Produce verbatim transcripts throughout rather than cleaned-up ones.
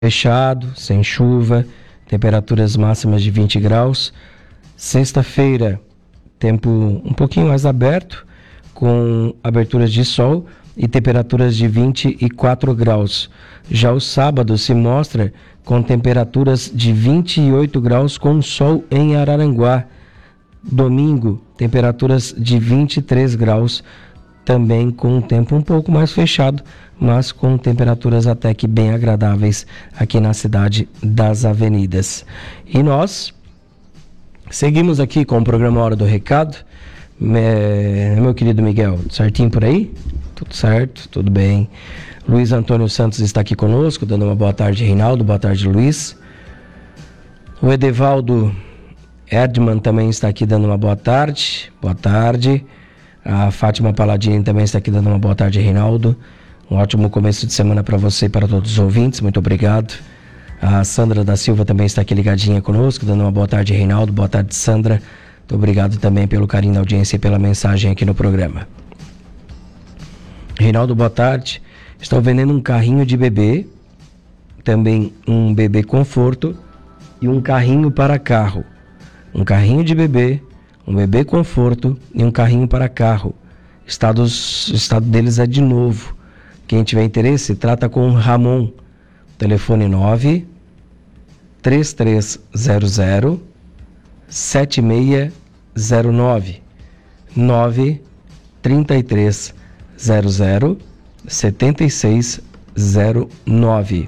fechado, sem chuva, temperaturas máximas de vinte graus. Sexta-feira, tempo um pouquinho mais aberto, com aberturas de sol e temperaturas de vinte e quatro graus. Já o sábado se mostra com temperaturas de vinte e oito graus com sol em Araranguá. Domingo, temperaturas de vinte e três graus, também com um tempo um pouco mais fechado, mas com temperaturas até que bem agradáveis aqui na cidade das Avenidas. E nós seguimos aqui com o programa Hora do Recado. É, meu querido Miguel, certinho por aí? Tudo certo, tudo bem. Luiz Antônio Santos está aqui conosco, dando uma boa tarde, Reinaldo. Boa tarde, Luiz. O Edevaldo Erdman também está aqui dando uma boa tarde. Boa tarde. A Fátima Paladini também está aqui dando uma boa tarde, Reinaldo. Um ótimo começo de semana para você e para todos os ouvintes. Muito obrigado. A Sandra da Silva também está aqui ligadinha conosco, dando uma boa tarde, Reinaldo. Boa tarde, Sandra. Muito obrigado também pelo carinho da audiência e pela mensagem aqui no programa. Reinaldo, boa tarde. Estou vendendo um carrinho de bebê, também um bebê conforto e um carrinho para carro. Um carrinho de bebê, um bebê conforto e um carrinho para carro. Estados, o estado deles é de novo. Quem tiver interesse, trata com o Ramon. Telefone nove três três zero zero sete seis zero nove nove três três zero zero sete seis zero nove.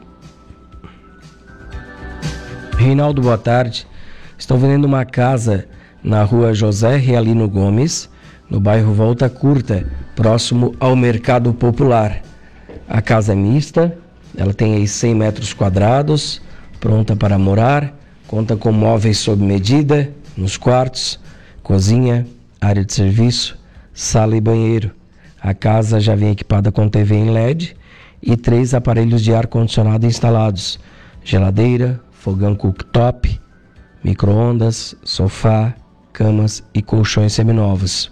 Reinaldo, boa tarde. Estou vendendo uma casa na rua José Realino Gomes, no bairro Volta Curta, próximo ao Mercado Popular. A casa é mista, ela tem aí cem metros quadrados, pronta para morar, conta com móveis sob medida, nos quartos, cozinha, área de serviço, sala e banheiro. A casa já vem equipada com T V em L E D e três aparelhos de ar-condicionado instalados, geladeira, fogão cooktop, micro-ondas, sofá, camas e colchões seminovos.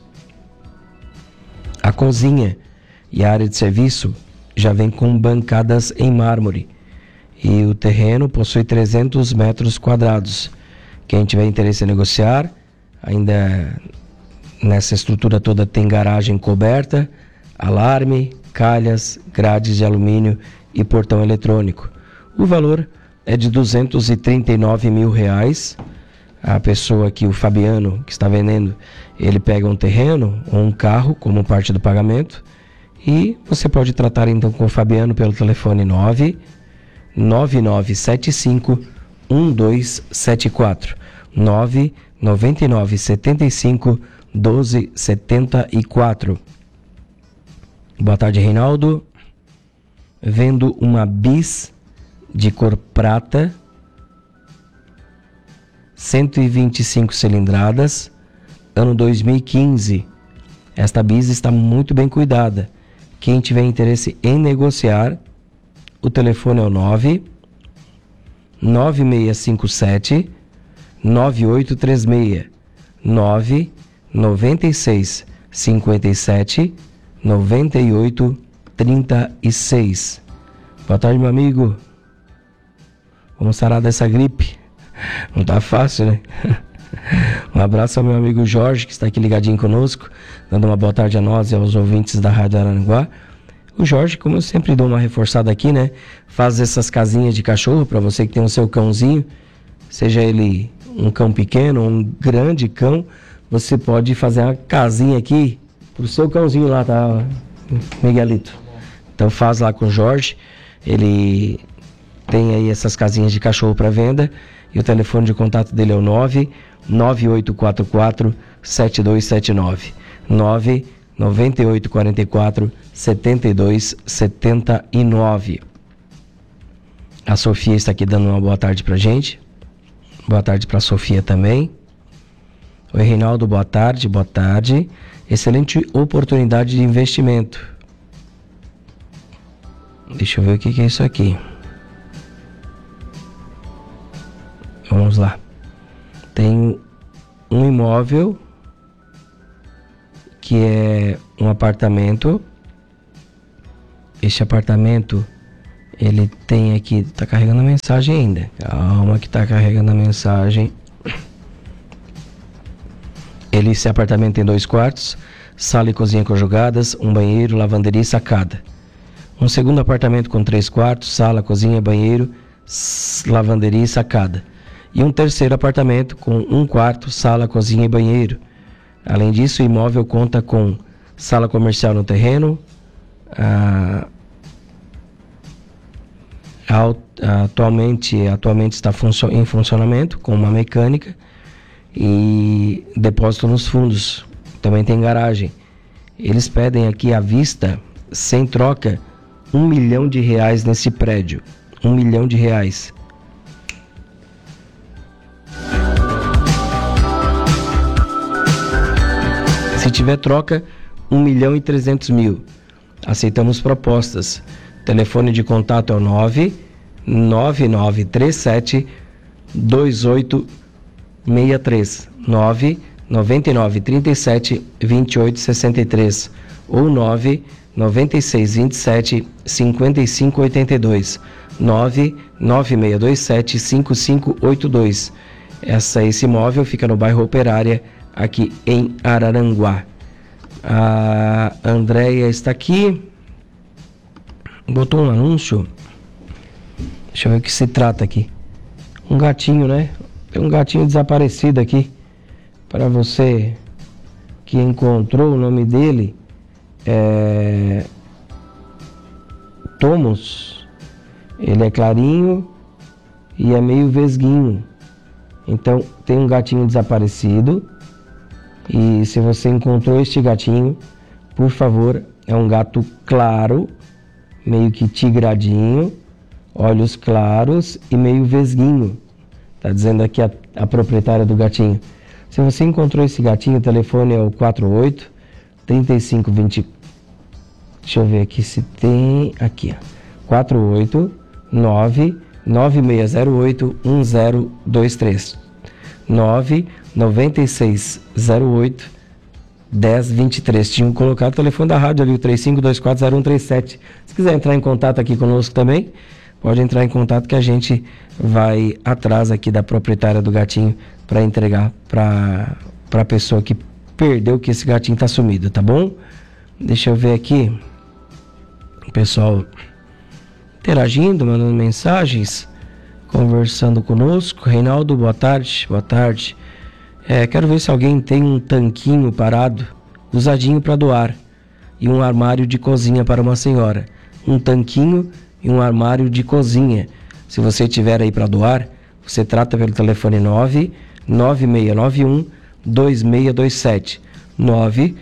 A cozinha e a área de serviço já vem com bancadas em mármore e o terreno possui trezentos metros quadrados. Quem tiver interesse em negociar, ainda nessa estrutura toda tem garagem coberta, alarme, calhas, grades de alumínio e portão eletrônico. O valor é de duzentos e trinta e nove mil reais. A pessoa aqui, o Fabiano, que está vendendo, ele pega um terreno ou um carro como parte do pagamento e você pode tratar então com o Fabiano pelo telefone nove nove nove sete cinco um dois sete quatro nove nove nove sete cinco um dois sete quatro. Boa tarde, Reinaldo. Vendo uma bis de cor prata, cento e vinte e cinco cilindradas, ano dois mil e quinze. Esta bis está muito bem cuidada. Quem tiver interesse em negociar, o telefone é o nove nove seis cinco sete nove oito três seis nove nove seis cinco sete nove oito três seis. Boa tarde, meu amigo. Vamos sarar dessa gripe. Não tá fácil, né? Um abraço ao meu amigo Jorge, que está aqui ligadinho conosco, dando uma boa tarde a nós e aos ouvintes da Rádio Araranguá. O Jorge, como eu sempre dou uma reforçada aqui, né? Faz essas casinhas de cachorro para você que tem o seu cãozinho, seja ele um cão pequeno ou um grande cão, você pode fazer uma casinha aqui pro seu cãozinho lá, tá, Miguelito? Então faz lá com o Jorge, ele tem aí essas casinhas de cachorro para venda e o telefone de contato dele é o nove nove oito quatro quatro sete dois sete nove nove nove oito quatro quatro sete dois sete nove. A Sofia está aqui dando uma boa tarde pra gente. Boa tarde pra Sofia também. Oi, Reinaldo, boa tarde, boa tarde. Excelente oportunidade de investimento. Deixa eu ver o que que é isso aqui. Vamos lá. Tem um imóvel que é um apartamento. Este apartamento Ele tem aqui, tá carregando a mensagem ainda. Calma que tá carregando a mensagem. Ele, esse apartamento tem dois quartos, sala e cozinha conjugadas, um banheiro, lavanderia e sacada. Um segundo apartamento com três quartos, sala, cozinha, banheiro, lavanderia e sacada. E um terceiro apartamento com um quarto, sala, cozinha e banheiro. Além disso, o imóvel conta com sala comercial no terreno, ah, atualmente, atualmente está em funcionamento com uma mecânica e depósito nos fundos. Também tem garagem. Eles pedem aqui à vista, sem troca, um milhão de reais nesse prédio. Um milhão de reais. Se tiver troca, um milhão e trezentos mil. Aceitamos propostas. Telefone de contato é o nove nove nove três sete dois oito seis três. nove nove nove três sete dois oito seis três ou nove nove seis dois sete cinco cinco oito dois. nove nove seis dois sete cinco cinco oito dois. Essa, esse imóvel fica no bairro Operária, aqui em Araranguá. A Andréia está aqui. Botou um anúncio. Deixa eu ver o que se trata aqui. Um gatinho, né? Tem um gatinho desaparecido aqui. Para você que encontrou, o nome dele é Tomos. Ele é clarinho e é meio vesguinho. Então tem um gatinho desaparecido. E se você encontrou este gatinho, por favor, é um gato claro, meio que tigradinho, olhos claros e meio vesguinho. Tá dizendo aqui a, a proprietária do gatinho. Se você encontrou esse gatinho, o telefone é o quatro oito, três cinco dois zero. Deixa eu ver aqui se tem. Aqui, ó. quatro oito nove nove seis zero oito um zero dois três. nove nove seis zero oito um zero dois três. Tinham colocado o telefone da rádio ali, o três cinco dois quatro zero um três sete. Se quiser entrar em contato aqui conosco também, pode entrar em contato que a gente vai atrás aqui da proprietária do gatinho para entregar para a pessoa que perdeu, que esse gatinho está sumido, tá bom? Deixa eu ver aqui. O pessoal interagindo, mandando mensagens, conversando conosco. Reinaldo, boa tarde. Boa tarde. É, quero ver se alguém tem um tanquinho parado, usadinho para doar, e um armário de cozinha para uma senhora. Um tanquinho e um armário de cozinha. Se você tiver aí para doar, você trata pelo telefone nove nove seis nove um dois seis dois sete. nove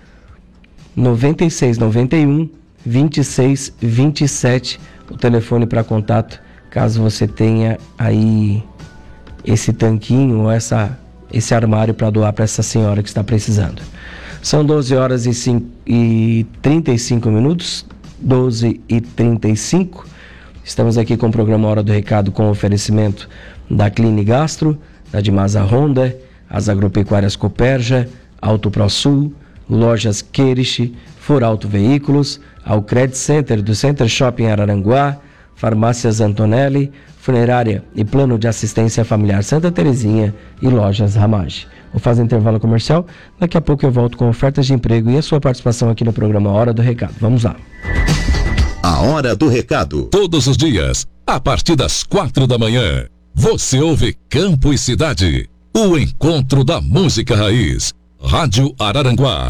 nove seis nove um dois seis dois sete. O telefone para contato, caso você tenha aí esse tanquinho ou essa, esse armário para doar para essa senhora que está precisando. São doze horas e trinta e cinco minutos, doze e trinta e cinco. Estamos aqui com o programa Hora do Recado, com oferecimento da Cline Gastro, da Dimasa Honda, as agropecuárias Cooperja, Auto Pro Sul, Lojas Querish, Forauto Veículos, ao Credit Center do Center Shopping Araranguá, Farmácias Antonelli, Funerária e Plano de Assistência Familiar Santa Terezinha e Lojas Ramage. Vou fazer intervalo comercial, daqui a pouco eu volto com ofertas de emprego e a sua participação aqui no programa Hora do Recado. Vamos lá. A Hora do Recado. Todos os dias, a partir das quatro da manhã, você ouve Campo e Cidade. O encontro da música raiz. Rádio Araranguá.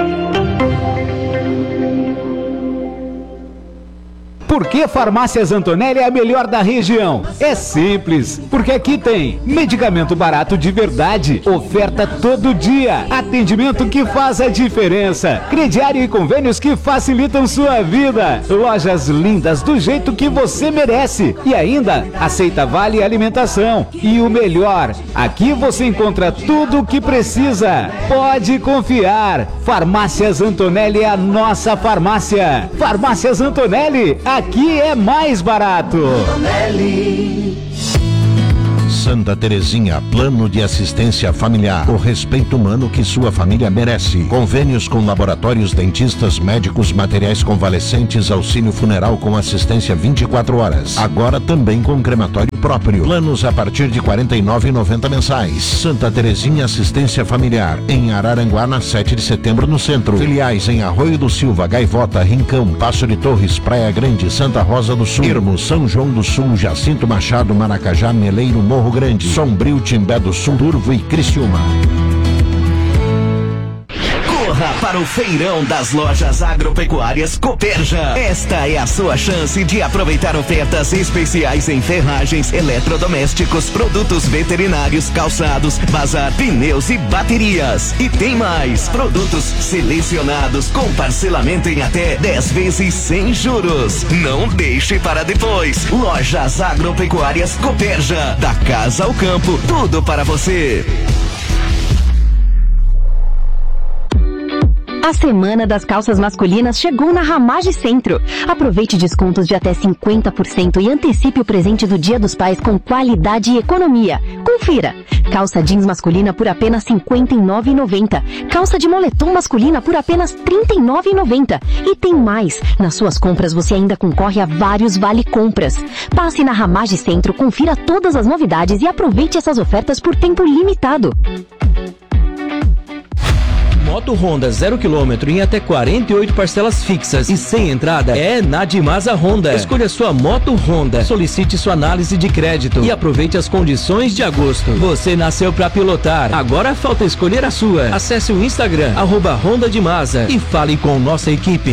Por que Farmácias Antonelli é a melhor da região? É simples, porque aqui tem medicamento barato de verdade, oferta todo dia, atendimento que faz a diferença, crediário e convênios que facilitam sua vida, lojas lindas do jeito que você merece e ainda aceita vale alimentação. E o melhor, aqui você encontra tudo o que precisa. Pode confiar, Farmácias Antonelli é a nossa farmácia. Farmácias Antonelli, aqui é mais barato. Santa Terezinha, plano de assistência familiar. O respeito humano que sua família merece. Convênios com laboratórios, dentistas, médicos, materiais convalescentes, auxílio funeral com assistência vinte e quatro horas. Agora também com crematório próprio. Planos a partir de quarenta e nove reais e noventa centavos mensais. Santa Terezinha Assistência Familiar, em Araranguá, na sete de setembro, no centro. Filiais em Arroio do Silva, Gaivota, Rincão, Passo de Torres, Praia Grande, Santa Rosa do Sul, Ermo, São João do Sul, Jacinto Machado, Maracajá, Meleiro, Morro Grande, Sombrio, Timbé do Sul, Turvo e Criciúma. Corra para o feirão das lojas agropecuárias Cooperja. Esta é a sua chance de aproveitar ofertas especiais em ferragens, eletrodomésticos, produtos veterinários, calçados, bazar, pneus e baterias. E tem mais, produtos selecionados com parcelamento em até dez vezes sem juros. Não deixe para depois. Lojas agropecuárias Cooperja. Da casa ao campo, tudo para você. A Semana das Calças Masculinas chegou na Ramage Centro. Aproveite descontos de até cinquenta por cento e antecipe o presente do Dia dos Pais com qualidade e economia. Confira! Calça jeans masculina por apenas cinquenta e nove reais e noventa centavos. Calça de moletom masculina por apenas trinta e nove reais e noventa centavos. E tem mais! Nas suas compras você ainda concorre a vários vale-compras. Passe na Ramage Centro, confira todas as novidades e aproveite essas ofertas por tempo limitado. Moto Honda zero quilômetro em até quarenta e oito parcelas fixas e sem entrada é na Dimasa Honda. Escolha sua moto Honda, solicite sua análise de crédito e aproveite as condições de agosto. Você nasceu para pilotar, agora falta escolher a sua. Acesse o Instagram, arroba Honda Dimasa e fale com nossa equipe.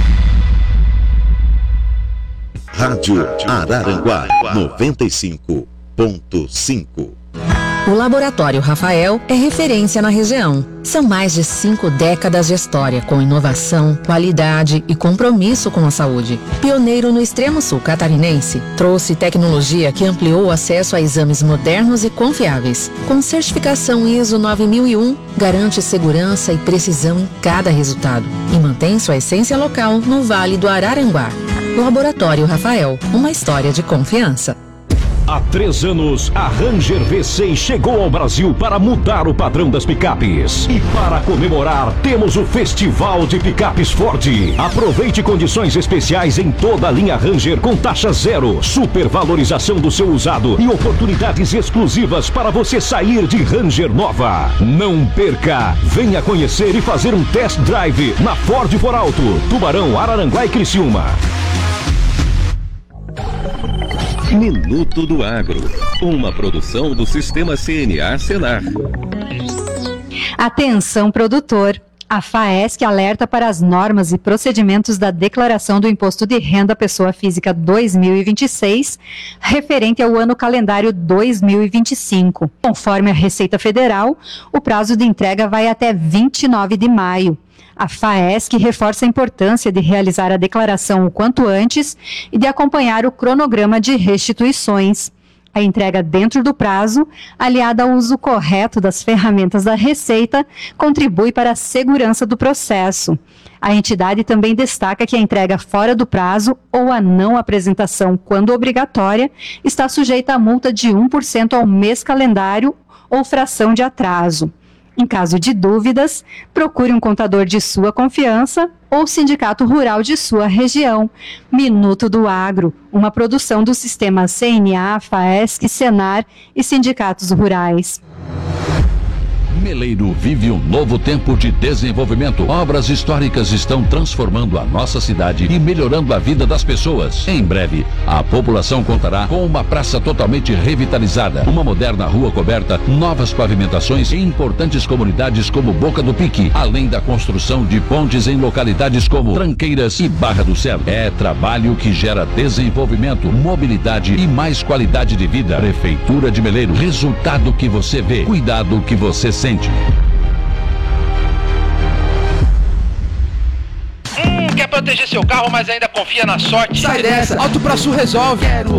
Rádio Araranguá noventa e cinco ponto cinco. O Laboratório Rafael é referência na região. São mais de cinco décadas de história com inovação, qualidade e compromisso com a saúde. Pioneiro no extremo sul catarinense, trouxe tecnologia que ampliou o acesso a exames modernos e confiáveis. Com certificação I S O nove mil e um, garante segurança e precisão em cada resultado e mantém sua essência local no Vale do Araranguá. Laboratório Rafael, uma história de confiança. Há três anos, a Ranger V seis chegou ao Brasil para mudar o padrão das picapes. E para comemorar, temos o Festival de Picapes Ford. Aproveite condições especiais em toda a linha Ranger com taxa zero, supervalorização do seu usado e oportunidades exclusivas para você sair de Ranger nova. Não perca! Venha conhecer e fazer um test drive na Ford For Alto, Tubarão, Araranguá e Criciúma. Minuto do Agro, uma produção do Sistema C N A Senar. Atenção, produtor! A FAESC alerta para as normas e procedimentos da Declaração do Imposto de Renda Pessoa Física dois mil e vinte e seis, referente ao ano calendário dois mil e vinte e cinco. Conforme a Receita Federal, o prazo de entrega vai até vinte e nove de maio. A FAESC reforça a importância de realizar a declaração o quanto antes e de acompanhar o cronograma de restituições. A entrega dentro do prazo, aliada ao uso correto das ferramentas da Receita, contribui para a segurança do processo. A entidade também destaca que a entrega fora do prazo ou a não apresentação, quando obrigatória, está sujeita a multa de um por cento ao mês calendário ou fração de atraso. Em caso de dúvidas, procure um contador de sua confiança ou sindicato rural de sua região. Minuto do Agro, uma produção do Sistema C N A, FAESC, Senar e sindicatos rurais. Meleiro vive um novo tempo de desenvolvimento. Obras históricas estão transformando a nossa cidade e melhorando a vida das pessoas. Em breve, a população contará com uma praça totalmente revitalizada, uma moderna rua coberta, novas pavimentações e importantes comunidades como Boca do Pique, além da construção de pontes em localidades como Tranqueiras e Barra do Céu. É trabalho que gera desenvolvimento, mobilidade e mais qualidade de vida. Prefeitura de Meleiro, resultado que você vê, cuidado que você sente. Hum, quer proteger seu carro, mas ainda confia na sorte? Sai dessa, Auto Pra Sul resolve. Quero